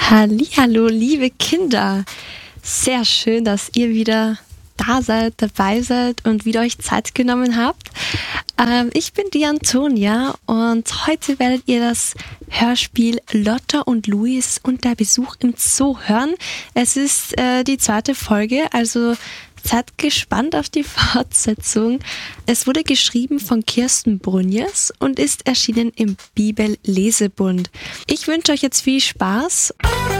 Hallihallo, liebe Kinder. Sehr schön, dass ihr wieder da seid, dabei seid und wieder euch Zeit genommen habt. Ich bin die Antonia und heute werdet ihr das Hörspiel Lotta und Luis und der Besuch im Zoo hören. Es ist die zweite Folge, also seid gespannt auf die Fortsetzung. Es wurde geschrieben von Kirsten Brunjes und ist erschienen im Bibel Lesebund. Ich wünsche euch jetzt viel Spaß.